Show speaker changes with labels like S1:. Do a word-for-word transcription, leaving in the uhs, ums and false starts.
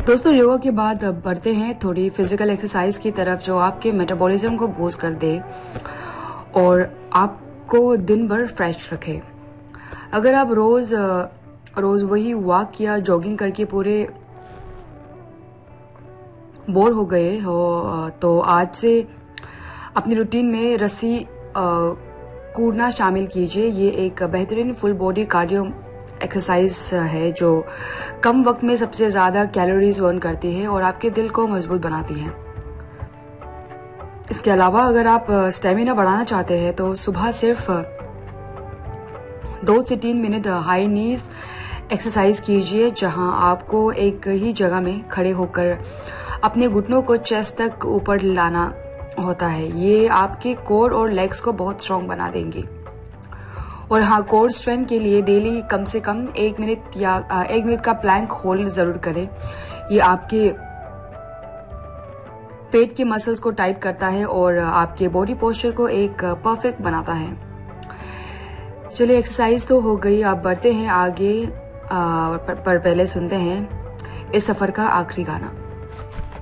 S1: दोस्तों, योगा के बाद अब बढ़ते हैं थोड़ी फिजिकल एक्सरसाइज की तरफ जो आपके मेटाबॉलिज्म को बूस्ट कर दे और आपको दिन भर फ्रेश रखे। अगर आप रोज रोज वही वॉक या जॉगिंग करके पूरे बोर हो गए हो तो आज से अपनी रूटीन में रस्सी कूदना शामिल कीजिए। ये एक बेहतरीन फुल बॉडी कार्डियो एक्सरसाइज है जो कम वक्त में सबसे ज्यादा कैलोरीज बर्न करती है और आपके दिल को मजबूत बनाती है। इसके अलावा अगर आप स्टेमिना बढ़ाना चाहते हैं तो सुबह सिर्फ दो से तीन मिनट हाई नीज एक्सरसाइज कीजिए, जहां आपको एक ही जगह में खड़े होकर अपने घुटनों को चेस्ट तक ऊपर लाना होता है। ये आपके कोर और लेग्स को बहुत स्ट्रांग बना देंगी। और हाँ, कोर स्ट्रेंथ के लिए डेली कम से कम एक मिनट या एक मिनट का प्लैंक होल्ड जरूर करें। ये आपके पेट के मसल्स को टाइट करता है और आपके बॉडी पोस्चर को एक परफेक्ट बनाता है। चलिए, एक्सरसाइज तो हो गई, आप बढ़ते हैं आगे, आ, पर, पर पहले सुनते हैं इस सफर का आखिरी गाना।